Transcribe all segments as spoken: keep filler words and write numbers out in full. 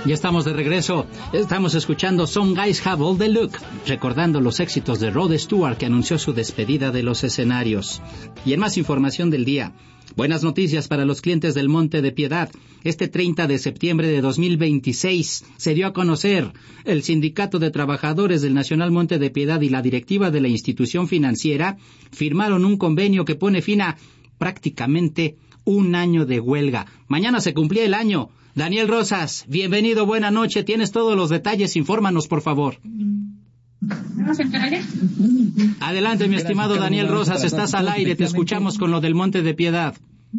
Ya estamos de regreso. Estamos escuchando Some Guys Have All the Look, recordando los éxitos de Rod Stewart, que anunció su despedida de los escenarios. Y en más información del día, buenas noticias para los clientes del Monte de Piedad. Este treinta de septiembre de dos mil veintiséis se dio a conocer el Sindicato de Trabajadores del Nacional Monte de Piedad y la directiva de la institución financiera firmaron un convenio que pone fin a prácticamente un año de huelga. Mañana se cumplía el año. Daniel Rosas, bienvenido, buena noche. Tienes todos los detalles, infórmanos, por favor. Adelante, mi estimado Daniel Rosas, estás al aire, te escuchamos con lo del Monte de Piedad.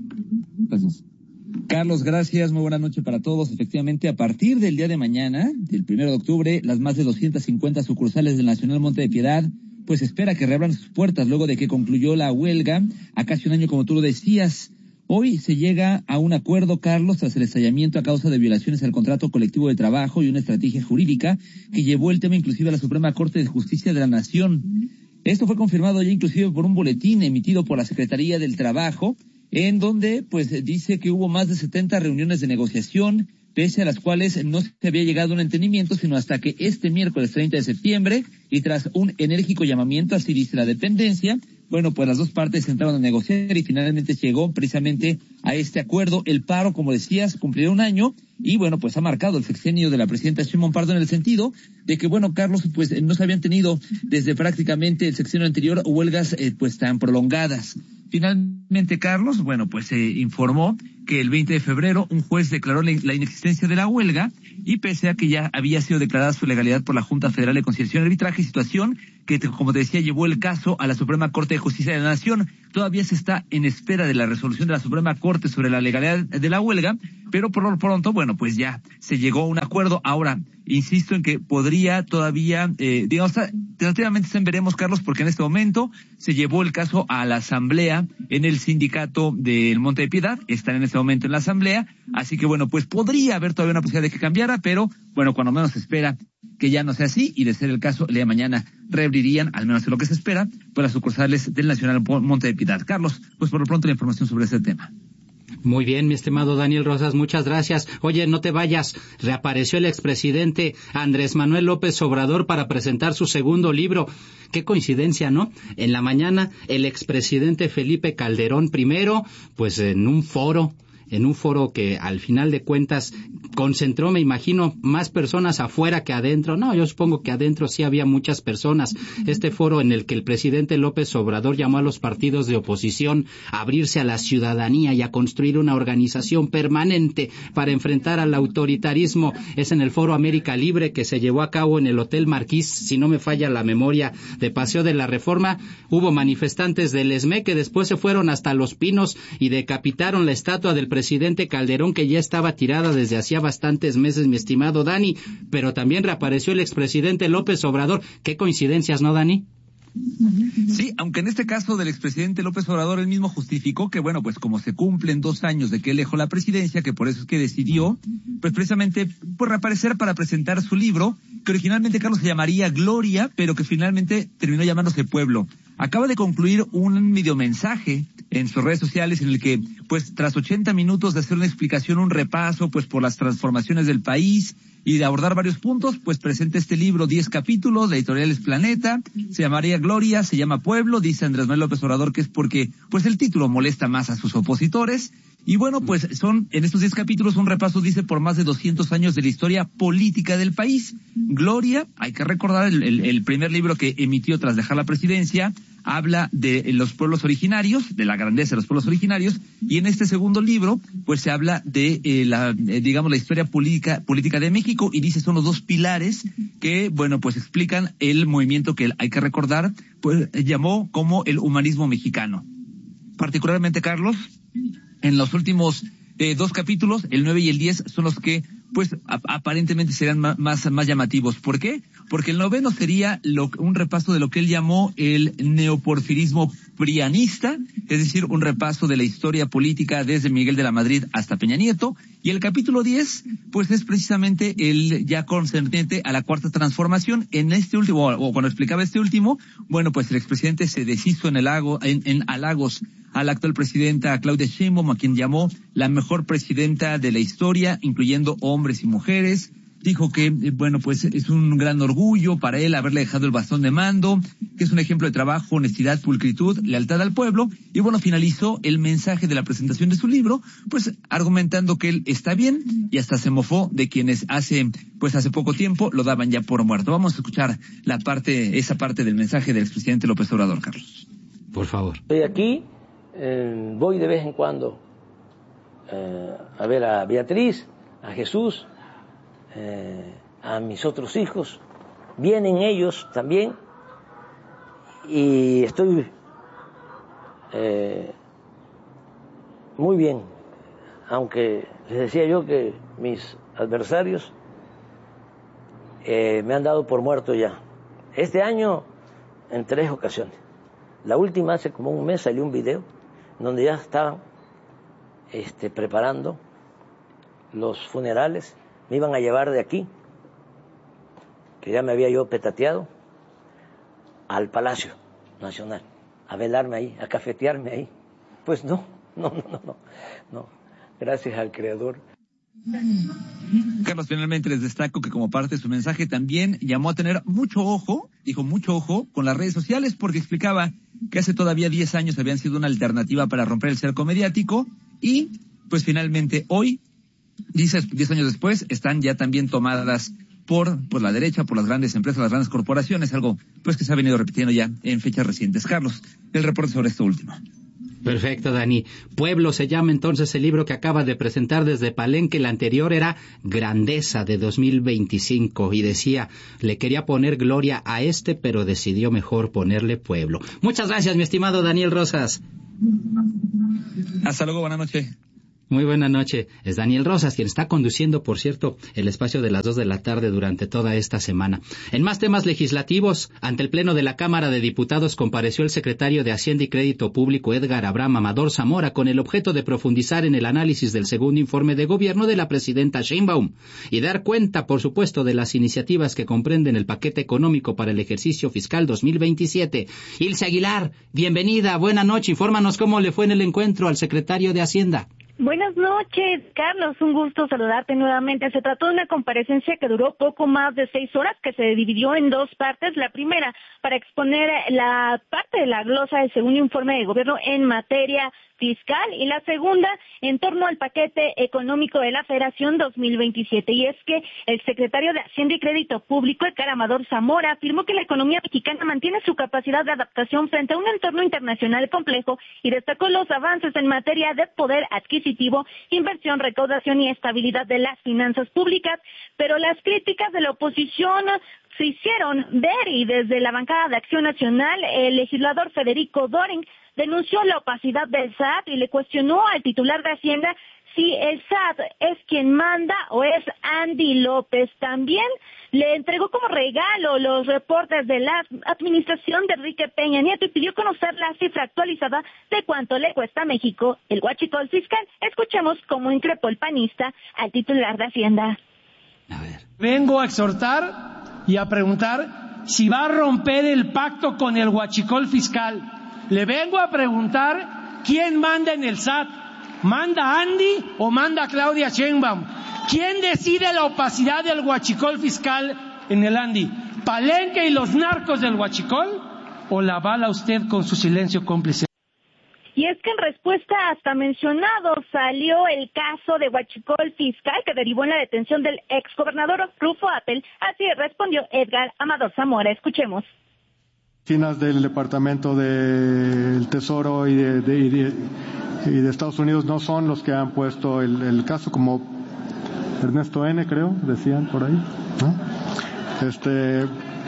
Gracias. Carlos, gracias, muy buena noche para todos. Efectivamente, a partir del día de mañana, del primero de octubre, las más de doscientas cincuenta sucursales del Nacional Monte de Piedad, pues espera que reabran sus puertas luego de que concluyó la huelga, a casi un año, como tú lo decías. Hoy se llega a un acuerdo, Carlos, tras el estallamiento a causa de violaciones al contrato colectivo de trabajo y una estrategia jurídica que llevó el tema inclusive a la Suprema Corte de Justicia de la Nación. Esto fue confirmado ya inclusive por un boletín emitido por la Secretaría del Trabajo, en donde pues dice que hubo más de setenta reuniones de negociación, pese a las cuales no se había llegado a un entendimiento, sino hasta que este miércoles treinta de septiembre, y tras un enérgico llamamiento, así dice la dependencia, bueno, pues las dos partes entraron a negociar y finalmente llegó precisamente a este acuerdo. El paro, como decías, cumplirá un año y, bueno, pues ha marcado el sexenio de la presidenta Sheinbaum Pardo en el sentido de que, bueno, Carlos, pues no se habían tenido desde prácticamente el sexenio anterior huelgas eh, pues tan prolongadas. Finalmente, Carlos, bueno, pues se informó que el veinte de febrero un juez declaró la, la inexistencia de la huelga y pese a que ya había sido declarada su legalidad por la Junta Federal de Conciliación y Arbitraje, situación que, como te decía, llevó el caso a la Suprema Corte de Justicia de la Nación. Todavía se está en espera de la resolución de la Suprema Corte sobre la legalidad de la huelga, pero por lo pronto, bueno, pues ya se llegó a un acuerdo. Ahora, insisto en que podría todavía, eh, digamos, tentativamente se veremos, Carlos, porque en este momento se llevó el caso a la asamblea en el sindicato del Monte de Piedad, están en este momento en la asamblea, así que bueno, pues podría haber todavía una posibilidad de que cambiara, pero bueno, cuando menos se espera que ya no sea así, y de ser el caso, el día de mañana reabrirían, al menos de lo que se espera, por las sucursales del Nacional Monte de Piedad. Carlos, pues por lo pronto la información sobre este tema. Muy bien, mi estimado Daniel Rosas, muchas gracias. Oye, no te vayas, reapareció el expresidente Andrés Manuel López Obrador para presentar su segundo libro. Qué coincidencia, ¿no? En la mañana, el expresidente Felipe Calderón primero, pues en un foro, en un foro que al final de cuentas concentró, me imagino, más personas afuera que adentro. No, yo supongo que adentro sí había muchas personas. Este foro en el que el presidente López Obrador llamó a los partidos de oposición a abrirse a la ciudadanía y a construir una organización permanente para enfrentar al autoritarismo. Es en el Foro América Libre, que se llevó a cabo en el Hotel Marquís, si no me falla la memoria, de Paseo de la Reforma. Hubo manifestantes del E S M E que después se fueron hasta Los Pinos y decapitaron la estatua del presidente Calderón, que ya estaba tirada desde hacía bastantes meses, mi estimado Dani, pero también reapareció el expresidente López Obrador. Qué coincidencias, ¿no, Dani? Sí, aunque en este caso del expresidente López Obrador, él mismo justificó que, bueno, pues como se cumplen dos años de que él dejó la presidencia, que por eso es que decidió, pues precisamente, pues reaparecer para presentar su libro, que originalmente, Carlos, se llamaría Gloria, pero que finalmente terminó llamándose Pueblo. Acaba de concluir un videomensaje en sus redes sociales en el que, pues, tras ochenta minutos de hacer una explicación, un repaso, pues, por las transformaciones del país y de abordar varios puntos, pues presenta este libro, diez capítulos, la editorial es Planeta, se llamaría Gloria, se llama Pueblo, dice Andrés Manuel López Obrador que es porque, pues, el título molesta más a sus opositores. Y bueno, pues son en estos diez capítulos un repaso, dice, por más de doscientos años de la historia política del país. Gloria, hay que recordar, el, el, el primer libro que emitió tras dejar la presidencia, habla de los pueblos originarios, de la grandeza de los pueblos originarios, y en este segundo libro, pues se habla de eh, la, eh, digamos, la historia política, política de México, y dice son los dos pilares que, bueno, pues explican el movimiento que hay que recordar, pues llamó como el humanismo mexicano. Particularmente, Carlos, en los últimos eh, dos capítulos, el nueve y el diez, son los que, pues, ap- aparentemente serán ma- más, más llamativos. ¿Por qué? Porque el noveno sería lo, un repaso de lo que él llamó el neoporfirismo prianista, es decir, un repaso de la historia política desde Miguel de la Madrid hasta Peña Nieto. Y el capítulo diez, pues, es precisamente el ya concerniente a la cuarta transformación. En este último, o cuando explicaba este último, bueno, pues el expresidente se deshizo en, el lago, en, en halagos a la actual presidenta Claudia Sheinbaum, a quien llamó la mejor presidenta de la historia, incluyendo hombres y mujeres. Dijo que, bueno, pues es un gran orgullo para él haberle dejado el bastón de mando, que es un ejemplo de trabajo, honestidad, pulcritud, lealtad al pueblo. Y bueno, finalizó el mensaje de la presentación de su libro, pues argumentando que él está bien y hasta se mofó de quienes hace, pues hace poco tiempo lo daban ya por muerto. Vamos a escuchar la parte, esa parte del mensaje del expresidente López Obrador, Carlos. Por favor. Estoy aquí, eh, voy de vez en cuando eh, a ver a Beatriz, a Jesús, Eh, a mis otros hijos, vienen ellos también y estoy eh, muy bien, aunque les decía yo que mis adversarios eh, me han dado por muerto ya. Este año en tres ocasiones. La última hace como un mes salió un video donde ya estaban este, preparando los funerales. Me iban a llevar de aquí, que ya me había yo petateado, al Palacio Nacional, a velarme ahí, a cafetearme ahí. Pues no, no, no, no, no, no. Gracias al Creador. Carlos, finalmente les destaco que como parte de su mensaje también llamó a tener mucho ojo, dijo mucho ojo con las redes sociales, porque explicaba que hace todavía diez años habían sido una alternativa para romper el cerco mediático y pues finalmente hoy, dice, diez años después, están ya también tomadas por, por la derecha, por las grandes empresas, las grandes corporaciones, algo pues que se ha venido repitiendo ya en fechas recientes. Carlos, el reporte sobre esto último. Perfecto, Dani. Pueblo se llama entonces el libro que acaba de presentar desde Palenque. El anterior era Grandeza, de dos mil veinticinco, y decía, le quería poner gloria a este, pero decidió mejor ponerle Pueblo. Muchas gracias, mi estimado Daniel Rosas. Hasta luego, buenas noches. Muy buena noche. Es Daniel Rosas, quien está conduciendo, por cierto, el espacio de las dos de la tarde durante toda esta semana. En más temas legislativos, ante el Pleno de la Cámara de Diputados compareció el secretario de Hacienda y Crédito Público, Edgar Abraham Amador Zamora, con el objeto de profundizar en el análisis del segundo informe de gobierno de la presidenta Sheinbaum y dar cuenta, por supuesto, de las iniciativas que comprenden el paquete económico para el ejercicio fiscal dos mil veintisiete. Ilse Aguilar, bienvenida, buena noche. Infórmanos cómo le fue en el encuentro al secretario de Hacienda. Buenas noches, Carlos. Un gusto saludarte nuevamente. Se trató de una comparecencia que duró poco más de seis horas, que se dividió en dos partes. La primera, para exponer la parte de la glosa del segundo informe de gobierno en materia fiscal, y la segunda en torno al paquete económico de la Federación dos mil veintisiete. Y es que el secretario de Hacienda y Crédito Público, Edgar Amador Zamora, afirmó que la economía mexicana mantiene su capacidad de adaptación frente a un entorno internacional complejo y destacó los avances en materia de poder adquisitivo, inversión, recaudación y estabilidad de las finanzas públicas, pero las críticas de la oposición se hicieron ver, y desde la bancada de Acción Nacional, el legislador Federico Doring denunció la opacidad del S A T y le cuestionó al titular de Hacienda si el S A T es quien manda o es Andy López. También le entregó como regalo los reportes de la administración de Enrique Peña Nieto y pidió conocer la cifra actualizada de cuánto le cuesta a México el huachicol fiscal. Escuchemos cómo increpó el panista al titular de Hacienda. A ver. Vengo a exhortar y a preguntar si va a romper el pacto con el huachicol fiscal. Le vengo a preguntar quién manda en el S A T. ¿Manda Andy o manda Claudia Sheinbaum? ¿Quién decide la opacidad del huachicol fiscal en el Andy? ¿Palenque y los narcos del huachicol? ¿O la avala usted con su silencio cómplice? Y es que en respuesta hasta mencionado salió el caso de huachicol fiscal que derivó en la detención del exgobernador Rufo Apple. Así respondió Edgar Amador Zamora. Escuchemos. Oficinas del Departamento del Tesoro y de, de, y de, y de Estados Unidos no son los que han puesto el, el caso, como Ernesto N., creo, decían por ahí, ¿no? Este,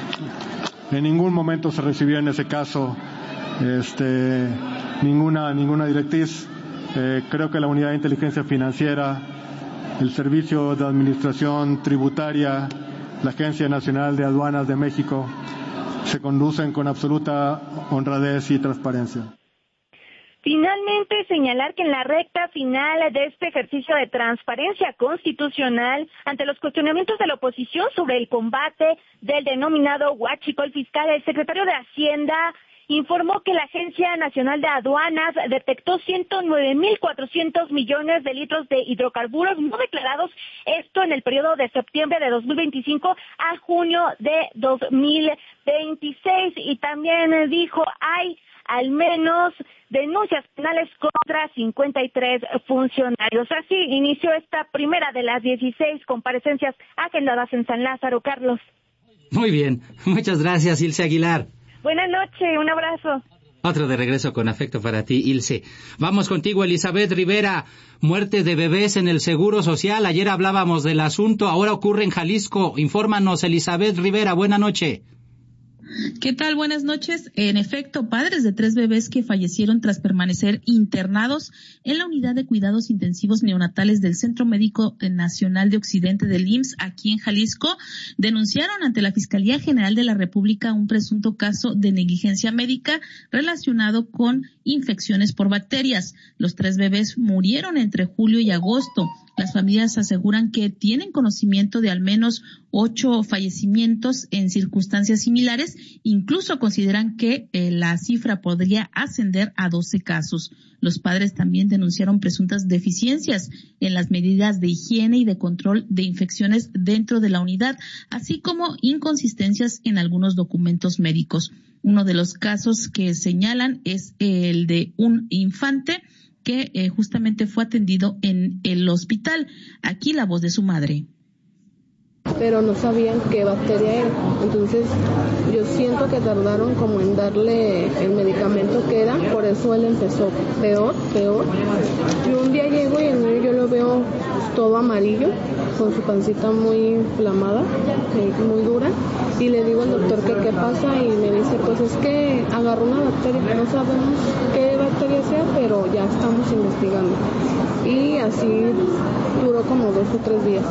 en ningún momento se recibió en ese caso este, ninguna, ninguna directriz. Eh, creo que la Unidad de Inteligencia Financiera, el Servicio de Administración Tributaria, la Agencia Nacional de Aduanas de México, se conducen con absoluta honradez y transparencia. Finalmente, señalar que en la recta final de este ejercicio de transparencia constitucional, ante los cuestionamientos de la oposición sobre el combate del denominado huachicol fiscal, el secretario de Hacienda informó que la Agencia Nacional de Aduanas detectó ciento nueve mil cuatrocientos millones de litros de hidrocarburos no declarados, esto en el periodo de septiembre de dos mil veinticinco a junio de dos mil veintiséis, y también dijo hay al menos denuncias penales contra cincuenta y tres funcionarios. Así inició esta primera de las dieciséis comparecencias agendadas en San Lázaro, Carlos. Muy bien, muchas gracias, Ilse Aguilar. Buenas noches, un abrazo. Otro de regreso con afecto para ti, Ilse. Vamos contigo, Elizabeth Rivera. Muerte de bebés en el Seguro Social. Ayer hablábamos del asunto, ahora ocurre en Jalisco. Infórmanos, Elizabeth Rivera, buena noche. ¿Qué tal? Buenas noches. En efecto, padres de tres bebés que fallecieron tras permanecer internados en la unidad de cuidados intensivos neonatales del Centro Médico Nacional de Occidente del I M S S aquí en Jalisco denunciaron ante la Fiscalía General de la República un presunto caso de negligencia médica relacionado con infecciones por bacterias. Los tres bebés murieron entre julio y agosto. Las familias aseguran que tienen conocimiento de al menos ocho fallecimientos en circunstancias similares. Incluso consideran que eh, la cifra podría ascender a doce casos. Los padres también denunciaron presuntas deficiencias en las medidas de higiene y de control de infecciones dentro de la unidad, así como inconsistencias en algunos documentos médicos. Uno de los casos que señalan es el de un infante que eh, justamente fue atendido en el hospital. Aquí la voz de su madre. Pero no sabían qué bacteria era. Entonces yo siento que tardaron como en darle el medicamento que era, por eso él empezó peor, peor. Y un día llego y el niño yo lo veo todo amarillo, con su pancita muy inflamada, muy dura, y le digo al doctor que qué pasa y me dice pues es que agarró una bacteria, no sabemos qué bacteria sea, pero ya estamos investigando. Y así duró como dos o tres días.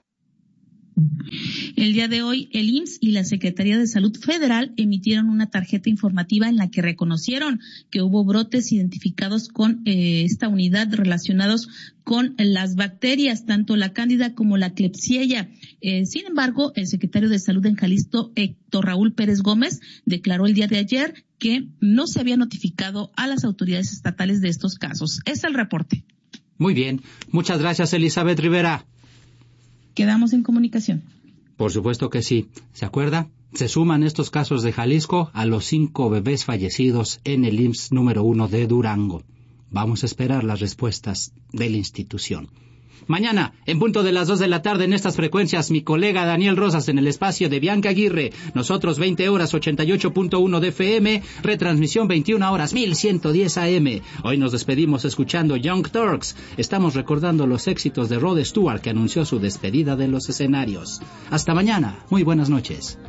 El día de hoy, el I M S S y la Secretaría de Salud Federal emitieron una tarjeta informativa en la que reconocieron que hubo brotes identificados con eh, esta unidad relacionados con las bacterias, tanto la cándida como la klebsiella. Eh, sin embargo, el secretario de Salud en Jalisco, Héctor Raúl Pérez Gómez, declaró el día de ayer que no se había notificado a las autoridades estatales de estos casos. Es el reporte. Muy bien. Muchas gracias, Elizabeth Rivera. Quedamos en comunicación. Por supuesto que sí. ¿Se acuerda? Se suman estos casos de Jalisco a los cinco bebés fallecidos en el I M S S número uno de Durango. Vamos a esperar las respuestas de la institución. Mañana, en punto de las dos de la tarde, en estas frecuencias, mi colega Daniel Rosas en el espacio de Bianca Aguirre. Nosotros veinte horas, ochenta y ocho punto uno de F M, retransmisión veintiuna horas, mil ciento diez A M. Hoy nos despedimos escuchando Young Turks. Estamos recordando los éxitos de Rod Stewart, que anunció su despedida de los escenarios. Hasta mañana. Muy buenas noches.